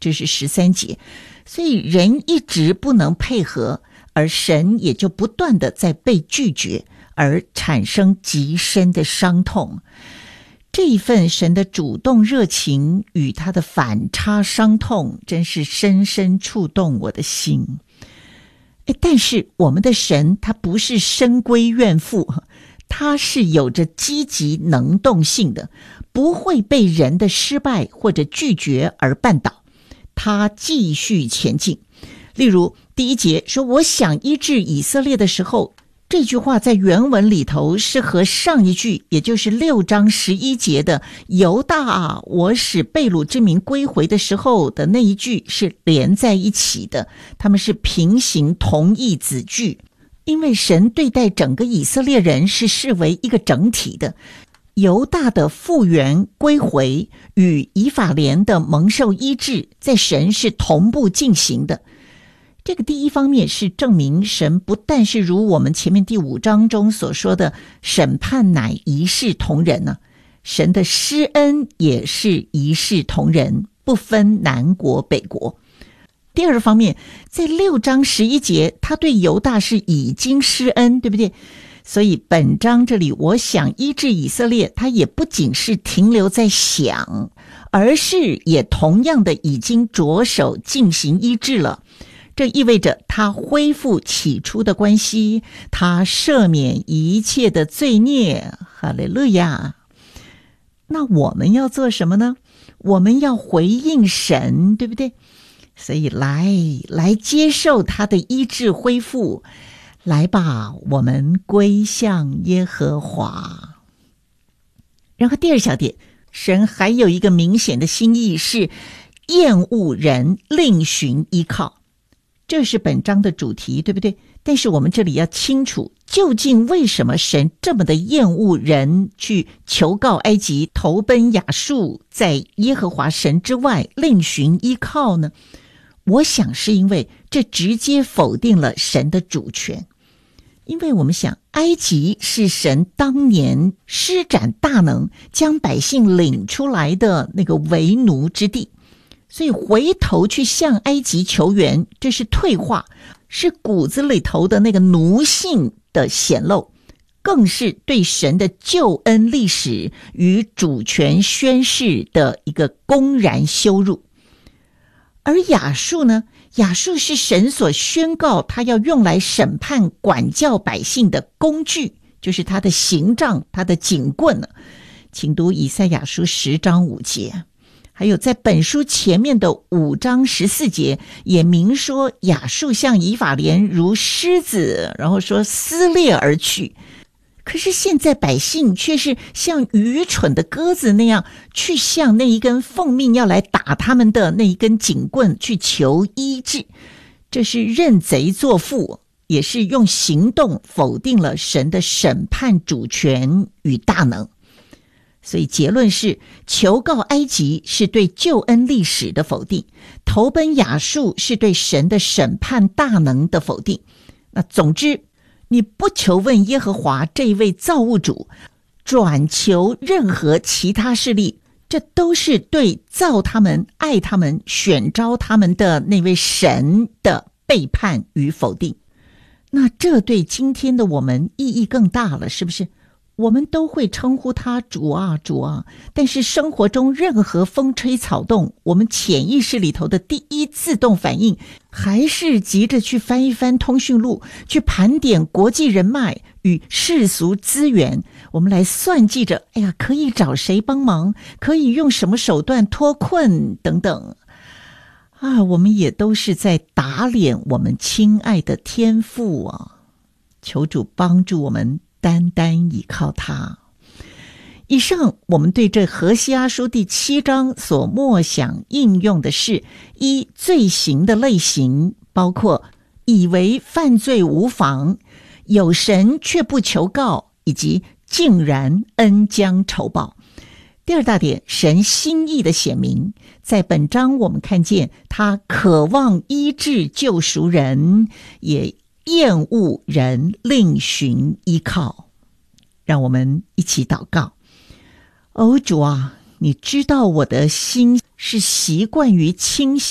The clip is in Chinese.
这是13节。所以人一直不能配合，而神也就不断的在被拒绝，而产生极深的伤痛。这一份神的主动热情与他的反差伤痛，真是深深触动我的心。但是我们的神他不是深闺怨妇，他是有着积极能动性的，不会被人的失败或者拒绝而绊倒，他继续前进。例如第1节说我想医治以色列的时候，这句话在原文里头是和上一句，也就是6章11节的犹大啊，我使被掳之民归回的时候的那一句是连在一起的，他们是平行同义子句。因为神对待整个以色列人是视为一个整体的，犹大的复原归回与以法莲的蒙受医治在神是同步进行的。这个第一方面是证明神不但是如我们前面第5章中所说的审判乃一视同仁呢，神的施恩也是一视同仁，不分南国北国。第二方面，在6章11节他对犹大是已经施恩，对不对？所以本章这里我想医治以色列，他也不仅是停留在想，而是也同样的已经着手进行医治了。这意味着他恢复起初的关系，他赦免一切的罪孽。哈利路亚！那我们要做什么呢？我们要回应神，对不对？所以来接受他的医治恢复，来吧，我们归向耶和华。然后第二小点，神还有一个明显的心意是厌恶人另寻依靠。这是本章的主题，对不对？但是我们这里要清楚，究竟为什么神这么的厌恶人去求告埃及，投奔亚述，在耶和华神之外另寻依靠呢？我想是因为这直接否定了神的主权。因为我们想，埃及是神当年施展大能将百姓领出来的那个为奴之地，所以回头去向埃及求援，这是退化，是骨子里头的那个奴性的显露，更是对神的救恩历史与主权宣示的一个公然羞辱。而亚述呢？亚述是神所宣告他要用来审判管教百姓的工具，就是他的刑杖，他的警棍呢。请读以赛亚书10章5节。还有在本书前面的5章14节也明说亚述向以法莲如狮子，然后说撕裂而去。可是现在百姓却是像愚蠢的鸽子那样去向那一根奉命要来打他们的那一根警棍去求医治，这是认贼作父，也是用行动否定了神的审判主权与大能。所以结论是，求告埃及是对救恩历史的否定，投奔亚述是对神的审判大能的否定。那总之，你不求问耶和华这一位造物主，转求任何其他势力，这都是对造他们、爱他们、选召他们的那位神的背叛与否定。那这对今天的我们意义更大了，是不是？我们都会称呼他主啊主啊，但是生活中任何风吹草动，我们潜意识里头的第一自动反应还是急着去翻一翻通讯录，去盘点国际人脉与世俗资源，我们来算计着，哎呀，可以找谁帮忙，可以用什么手段脱困等等啊，我们也都是在打脸我们亲爱的天父啊！求主帮助我们单单依靠他。以上我们对这何西阿书第7章所默想应用的是：一、罪行的类型，包括以为犯罪无妨、有神却不求告，以及竟然恩将仇报。第二大点，神心意的显明，在本章我们看见他渴望医治救赎人，也厌恶人另寻依靠。让我们一起祷告。主啊，你知道我的心是习惯于倾